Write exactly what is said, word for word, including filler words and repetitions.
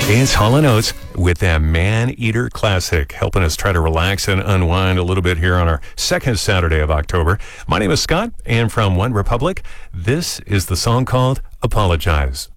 It's Hall and Oates with that Man Eater classic, helping us try to relax and unwind a little bit here on our second Saturday of October. My name is Scott, and from One Republic, this is the song called Apologize.